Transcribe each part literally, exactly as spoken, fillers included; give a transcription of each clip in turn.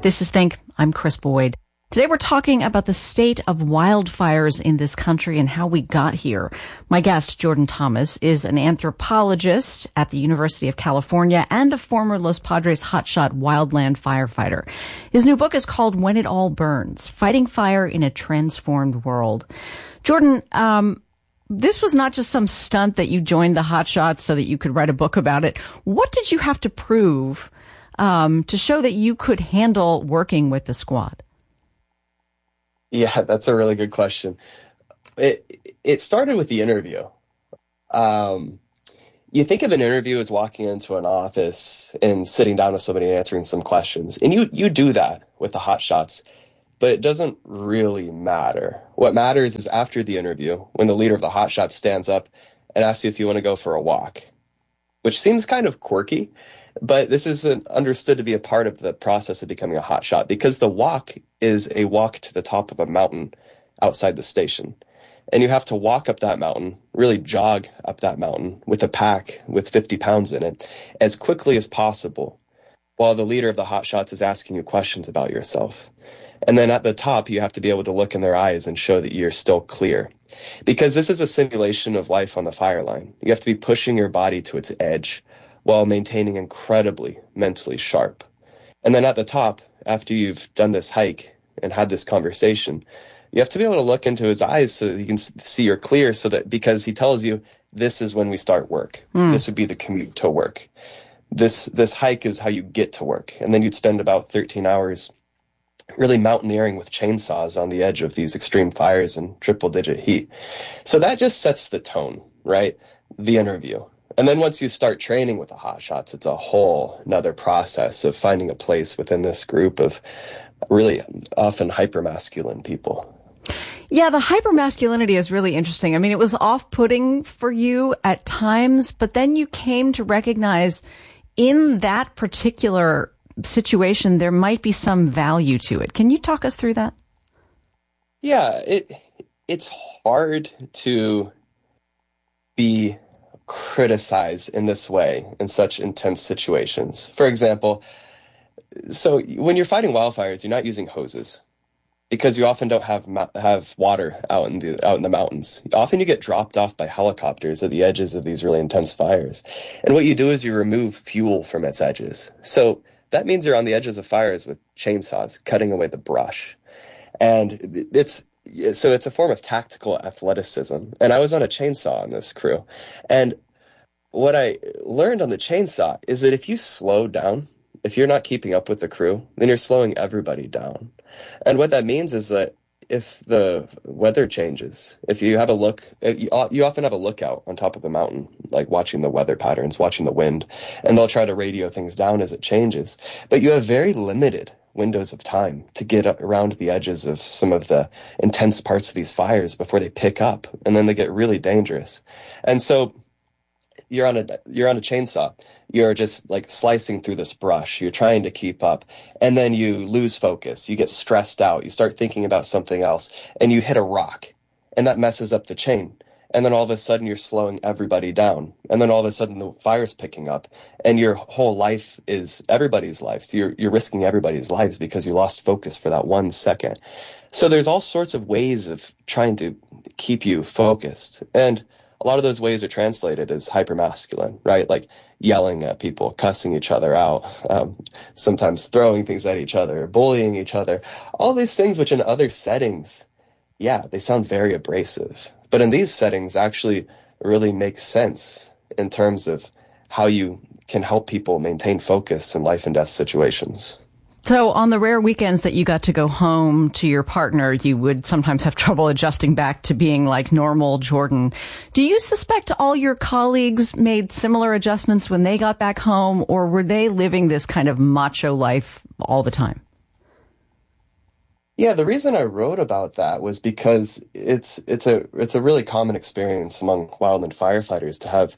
This is Think. I'm Chris Boyd. Today we're talking about the state of wildfires in this country and how we got here. My guest, Jordan Thomas, is an anthropologist at the University of California and a former Los Padres hotshot wildland firefighter. His new book is called When It All Burns, Fighting Fire in a Transformed World. Jordan, um, this was not just some stunt that you joined the hotshots so that you could write a book about it. What did you have to prove um, to show that you could handle working with the squad? Yeah, that's a really good question. It it started with the interview. Um, you think of an interview as walking into an office and sitting down with somebody and answering some questions. And you, you do that with the hotshots, but it doesn't really matter. What matters is after the interview, when the leader of the hotshots stands up and asks you if you want to go for a walk, which seems kind of quirky. But this is an, understood to be a part of the process of becoming a hotshot, because the walk is a walk to the top of a mountain outside the station. And you have to walk up that mountain, really jog up that mountain with a pack with fifty pounds in it as quickly as possible, while the leader of the hotshots is asking you questions about yourself. And then at the top, you have to be able to look in their eyes and show that you're still clear. Because this is a simulation of life on the fire line. You have to be pushing your body to its edge while maintaining incredibly mentally sharp. And then at the top, after you've done this hike and had this conversation, you have to be able to look into his eyes so that you can see you're clear, so that, because he tells you, this is when we start work. Mm. This would be the commute to work. This, this hike is how you get to work. And then you'd spend about thirteen hours really mountaineering with chainsaws on the edge of these extreme fires in triple digit heat. So that just sets the tone, right? The interview. And then once you start training with the hotshots, it's a whole another process of finding a place within this group of really often hypermasculine people. Yeah, the hypermasculinity is really interesting. I mean, it was off-putting for you at times, but then you came to recognize in that particular situation, there might be some value to it. Can you talk us through that? Yeah, it it's hard to be criticize in this way in such intense situations. For example, so when you're fighting wildfires, you're not using hoses because you often don't have have water out in the out in the mountains. Often you get dropped off by helicopters at the edges of these really intense fires. And what you do is you remove fuel from its edges. So that means you're on the edges of fires with chainsaws cutting away the brush. And it's So it's a form of tactical athleticism. And I was on a chainsaw on this crew. And what I learned on the chainsaw is that if you slow down, if you're not keeping up with the crew, then you're slowing everybody down. And what that means is that if the weather changes, if you have a look, you, you often have a lookout on top of a mountain, like watching the weather patterns, watching the wind, and they'll try to radio things down as it changes. But you have very limited windows of time to get around the edges of some of the intense parts of these fires before they pick up, and then they get really dangerous. And so you're on a you're on a chainsaw. You're just like slicing through this brush. You're trying to keep up, and then you lose focus. You get stressed out. You start thinking about something else, and you hit a rock, and that messes up the chain. And then all of a sudden you're slowing everybody down. And then all of a sudden the fire's picking up, and your whole life is everybody's life. So you're, you're risking everybody's lives because you lost focus for that one second. So there's all sorts of ways of trying to keep you focused. And a lot of those ways are translated as hypermasculine, right? Like yelling at people, cussing each other out, um, sometimes throwing things at each other, bullying each other, all these things which in other settings, yeah, they sound very abrasive. But in these settings actually really make sense in terms of how you can help people maintain focus in life and death situations. So on the rare weekends that you got to go home to your partner, you would sometimes have trouble adjusting back to being like normal Jordan. Do you suspect all your colleagues made similar adjustments when they got back home, or were they living this kind of macho life all the time? Yeah, the reason I wrote about that was because it's it's a it's a really common experience among wildland firefighters to have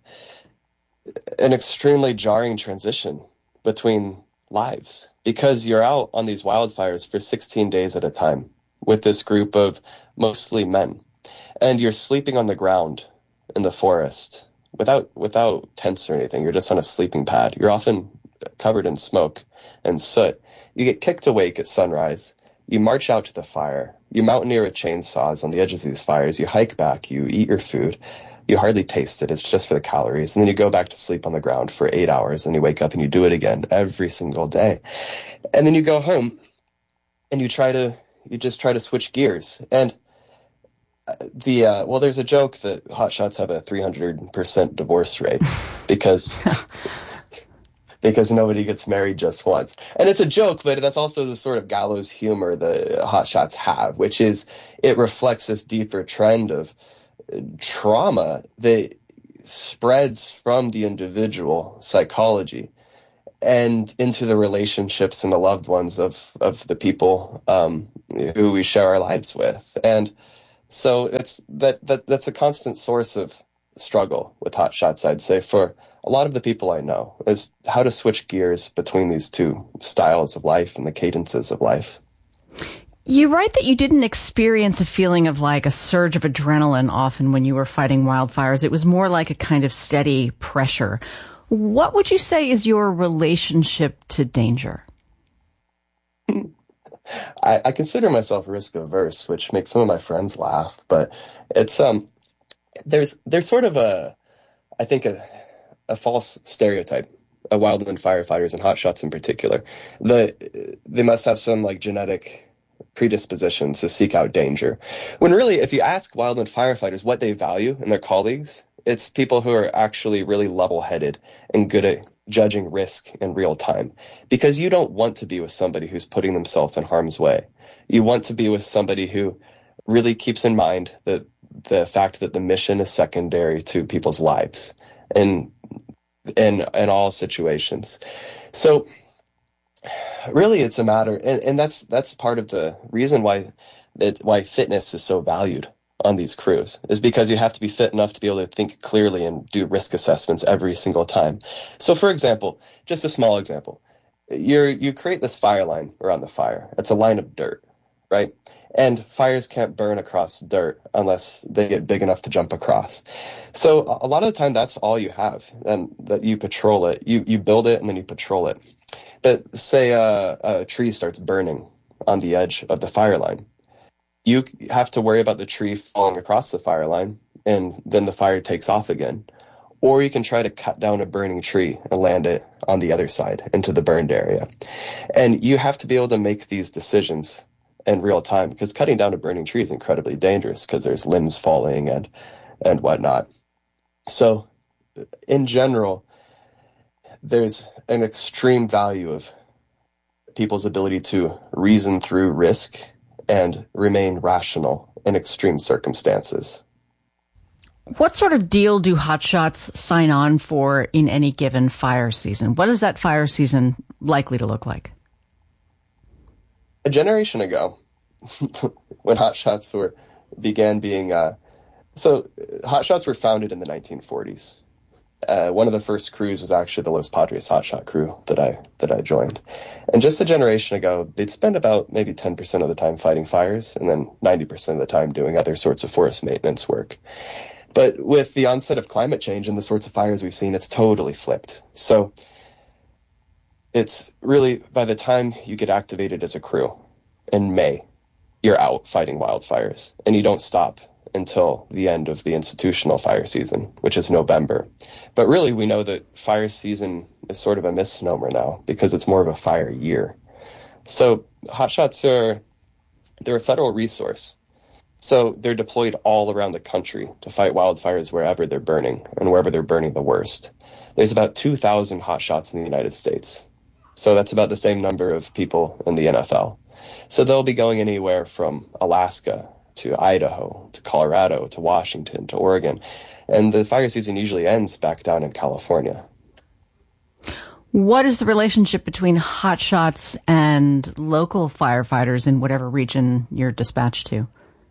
an extremely jarring transition between lives, because you're out on these wildfires for sixteen days at a time with this group of mostly men, and you're sleeping on the ground in the forest without without tents or anything. You're just on a sleeping pad. You're often covered in smoke. and soot. You get kicked awake at sunrise. You march out to the fire. You mountaineer with chainsaws on the edges of these fires. You hike back. You eat your food. You hardly taste it. It's just for the calories. And then you go back to sleep on the ground for eight hours. And you wake up and you do it again every single day. And then you go home and you try to, you just try to switch gears. And the, uh, well, there's a joke that hotshots have a three hundred percent divorce rate because because nobody gets married just once. And it's a joke, but that's also the sort of gallows humor the hotshots have, which is it reflects this deeper trend of trauma that spreads from the individual psychology and into the relationships and the loved ones of, of the people um, who we share our lives with. And so it's that, that that's a constant source of struggle with hotshots, I'd say, for a lot of the people I know, is how to switch gears between these two styles of life and the cadences of life. You write that you didn't experience a feeling of like a surge of adrenaline often when you were fighting wildfires. It was more like a kind of steady pressure. What would you say is your relationship to danger? I, I consider myself risk averse, which makes some of my friends laugh, but it's um there's there's sort of a I think a a false stereotype of wildland firefighters and hotshots in particular. The they must have some like genetic predisposition to seek out danger. When really, if you ask wildland firefighters what they value in their colleagues, it's people who are actually really level-headed and good at judging risk in real time. Because you don't want to be with somebody who's putting themselves in harm's way. You want to be with somebody who really keeps in mind that the fact that the mission is secondary to people's lives in in in all situations. So really, it's a matter, and, and that's that's part of the reason why that why fitness is so valued on these crews, is because you have to be fit enough to be able to think clearly and do risk assessments every single time. So, for example, just a small example, you're you create this fire line around the fire. It's a line of dirt, right? And fires can't burn across dirt unless they get big enough to jump across. So a lot of the time, that's all you have, and that you patrol it. You you build it and then you patrol it. But say a, a tree starts burning on the edge of the fire line. You have to worry about the tree falling across the fire line, and then the fire takes off again. Or you can try to cut down a burning tree and land it on the other side into the burned area. And you have to be able to make these decisions in real time, because cutting down a burning tree is incredibly dangerous because there's limbs falling and and whatnot. So in general, there's an extreme value of people's ability to reason through risk and remain rational in extreme circumstances. What sort of deal do hotshots sign on for in any given fire season? What is that fire season likely to look like? A generation ago, when hotshots were began being uh, so hotshots were founded in the nineteen forties. Uh, one of the first crews was actually the Los Padres hotshot crew that I that I joined. And just a generation ago, they'd spend about maybe ten percent of the time fighting fires and then ninety percent of the time doing other sorts of forest maintenance work. But with the onset of climate change and the sorts of fires we've seen, it's totally flipped. So it's really, by the time you get activated as a crew in May, you're out fighting wildfires, and you don't stop until the end of the institutional fire season, which is November. But really, we know that fire season is sort of a misnomer now because it's more of a fire year. So hotshots are, they're a federal resource. So they're deployed all around the country to fight wildfires wherever they're burning and wherever they're burning the worst. There's about two thousand hotshots in the United States. So that's about the same number of people in the N F L. So they'll be going anywhere from Alaska to Idaho, to Colorado, to Washington, to Oregon. And the fire season usually ends back down in California. What is the relationship between hotshots and local firefighters in whatever region you're dispatched to?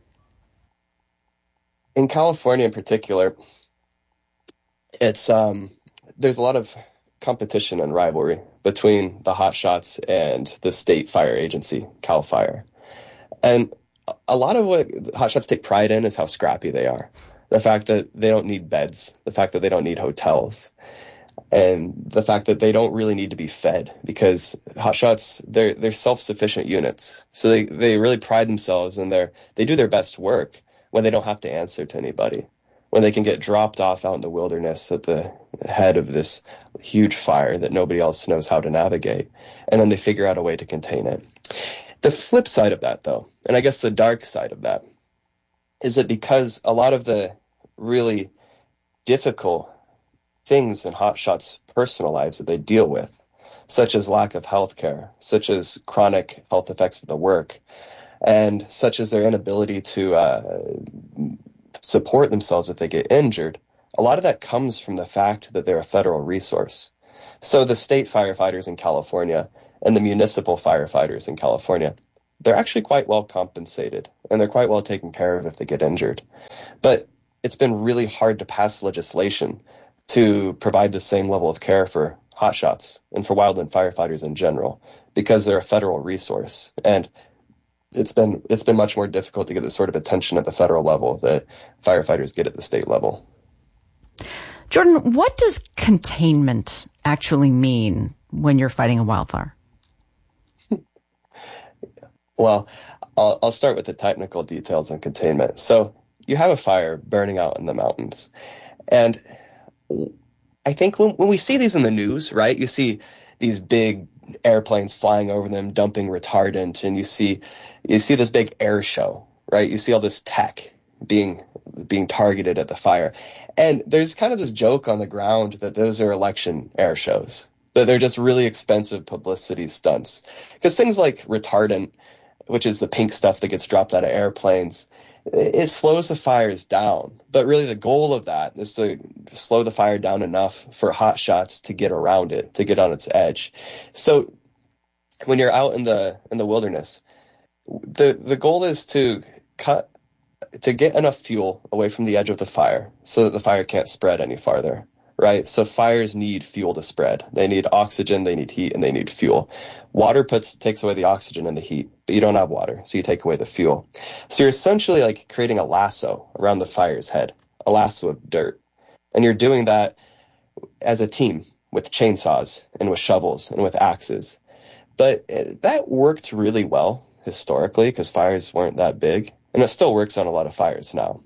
In California in particular, it's um, there's a lot of competition and rivalry between the hotshots and the state fire agency, CAL FIRE. And a lot of what hotshots take pride in is how scrappy they are. The fact that they don't need beds, the fact that they don't need hotels. and the fact that they don't really need to be fed, because hotshots, they're they're self-sufficient units. So they, they really pride themselves in their they do their best work when they don't have to answer to anybody, when they can get dropped off out in the wilderness at the head of this huge fire that nobody else knows how to navigate, and then they figure out a way to contain it. The flip side of that, though, and I guess the dark side of that, is that because a lot of the really difficult things in hotshots' personal lives that they deal with, such as lack of health care, such as chronic health effects of the work, and such as their inability to uh, support themselves if they get injured, a lot of that comes from the fact that they're a federal resource. So the state firefighters in California and the municipal firefighters in California, they're actually quite well compensated, and they're quite well taken care of if they get injured. But it's been really hard to pass legislation to provide the same level of care for hotshots and for wildland firefighters in general, because they're a federal resource. And it's been it's been much more difficult to get the sort of attention at the federal level that firefighters get at the state level. Jordan, what does containment actually mean when you're fighting a wildfire? Well, I'll, I'll start with the technical details on containment. So you have a fire burning out in the mountains. And I think when, when we see these in the news, right, you see these big airplanes flying over them, dumping retardant, and you see you see this big air show, right? You see all this tech being being targeted at the fire. And there's kind of this joke on the ground that those are election air shows, that they're just really expensive publicity stunts. Because things like retardant, which is the pink stuff that gets dropped out of airplanes, it slows the fires down. But really the goal of that is to slow the fire down enough for hot shots to get around it, to get on its edge. So when you're out in the in the wilderness, the the goal is to cut to get enough fuel away from the edge of the fire so that the fire can't spread any farther, right? So fires need fuel to spread. They need oxygen, they need heat, and they need fuel. Water puts takes away the oxygen and the heat, but you don't have water, so you take away the fuel. So you're essentially like creating a lasso around the fire's head, a lasso of dirt. And you're doing that as a team with chainsaws and with shovels and with axes. But that worked really well historically because fires weren't that big. And it still works on a lot of fires now.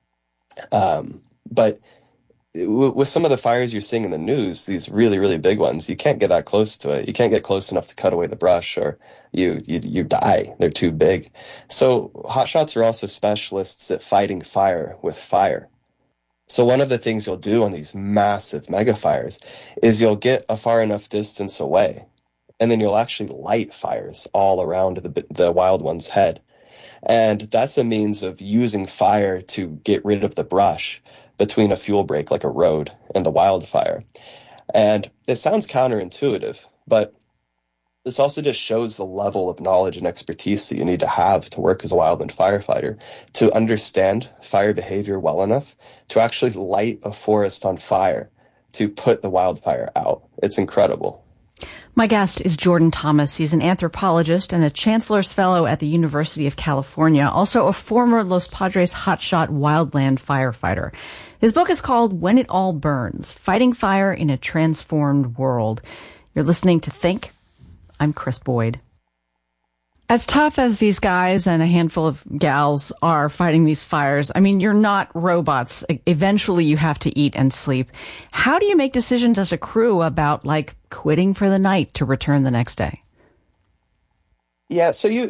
Um, but w- with some of the fires you're seeing in the news, these really, really big ones, you can't get that close to it. You can't get close enough to cut away the brush, or you you, you die. They're too big. So hotshots are also specialists at fighting fire with fire. So one of the things you'll do on these massive mega fires is you'll get a far enough distance away, and then you'll actually light fires all around the the wild one's head. And that's a means of using fire to get rid of the brush between a fuel break like a road and the wildfire. And it sounds counterintuitive, but this also just shows the level of knowledge and expertise that you need to have to work as a wildland firefighter, to understand fire behavior well enough to actually light a forest on fire to put the wildfire out. It's incredible. My guest is Jordan Thomas. He's an anthropologist and a Chancellor's Fellow at the University of California, also a former Los Padres hotshot wildland firefighter. His book is called When It All Burns, Fighting Fire in a Transformed World. You're listening to Think. I'm Chris Boyd. As tough as these guys and a handful of gals are fighting these fires, I mean, you're not robots. Eventually you have to eat and sleep. How do you make decisions as a crew about, like, quitting for the night to return the next day? Yeah, so you,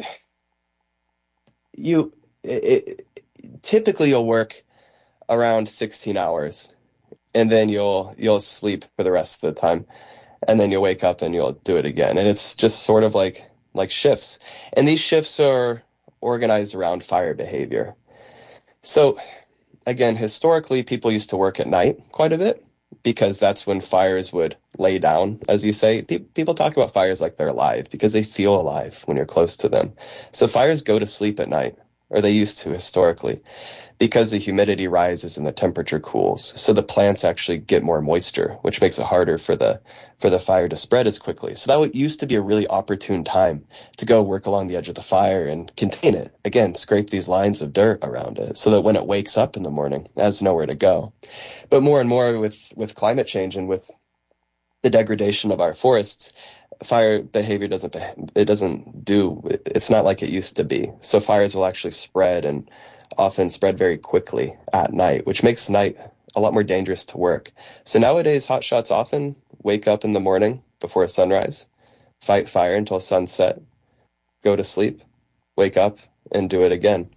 you it, it, typically you'll work around sixteen hours, and then you'll you'll sleep for the rest of the time, and then you'll wake up and you'll do it again. And it's just sort of like like shifts. And these shifts are organized around fire behavior. So again, historically, people used to work at night quite a bit because that's when fires would lay down, as you say. Pe- people talk about fires like they're alive because they feel alive when you're close to them. So fires go to sleep at night, or they used to historically, because the humidity rises and the temperature cools. So the plants actually get more moisture, which makes it harder for the for the fire to spread as quickly. So that used to be a really opportune time to go work along the edge of the fire and contain it. Again, scrape these lines of dirt around it so that when it wakes up in the morning, it has nowhere to go. But more and more with, with climate change and with the degradation of our forests, fire behavior doesn't, it doesn't do, it's not like it used to be. So fires will actually spread and often spread very quickly at night, which makes night a lot more dangerous to work. So nowadays, hotshots often wake up in the morning before sunrise, fight fire until sunset, go to sleep, wake up, and do it again.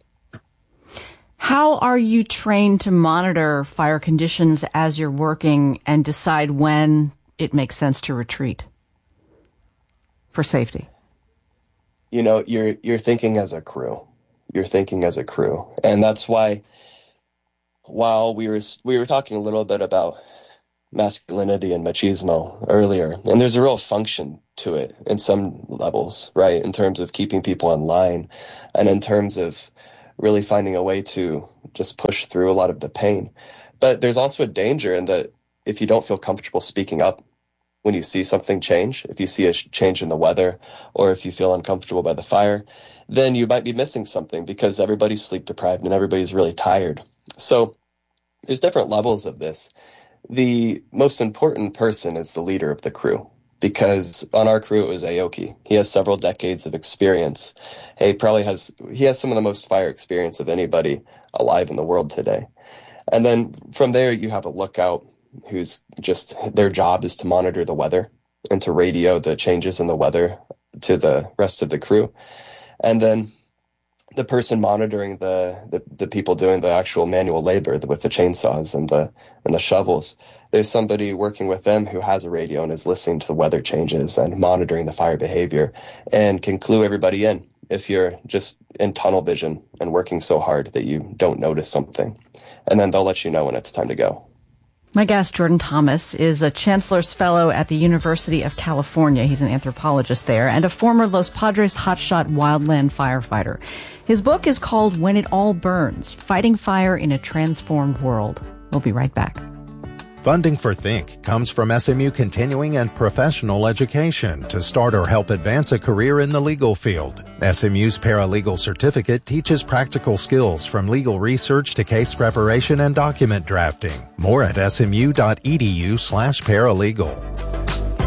How are you trained to monitor fire conditions as you're working and decide when it makes sense to retreat for safety? You know, you're you're thinking as a crew. You're thinking as a crew. And that's why while we were we were talking a little bit about masculinity and machismo earlier, and there's a real function to it in some levels, right? In terms of keeping people in line and in terms of really finding a way to just push through a lot of the pain. But there's also a danger in that if you don't feel comfortable speaking up when you see something change, if you see a change in the weather, or if you feel uncomfortable by the fire, then you might be missing something because everybody's sleep deprived and everybody's really tired. So there's different levels of this. The most important person is the leader of the crew, because on our crew it was Aoki. He has several decades of experience. He probably has he has some of the most fire experience of anybody alive in the world today. And then from there you have a lookout who's just, their job is to monitor the weather and to radio the changes in the weather to the rest of the crew. And then the person monitoring the, the, the people doing the actual manual labor with the chainsaws and the and the shovels, there's somebody working with them who has a radio and is listening to the weather changes and monitoring the fire behavior and can clue everybody in if you're just in tunnel vision and working so hard that you don't notice something. And then they'll let you know when it's time to go. My guest, Jordan Thomas, is a Chancellor's Fellow at the University of California. He's an anthropologist there and a former Los Padres hotshot wildland firefighter. His book is called When It All Burns, Fighting Fire in a Transformed World. We'll be right back. Funding for Think comes from S M U Continuing and Professional Education to start or help advance a career in the legal field. S M U's Paralegal Certificate teaches practical skills from legal research to case preparation and document drafting. More at smu.edu slash paralegal.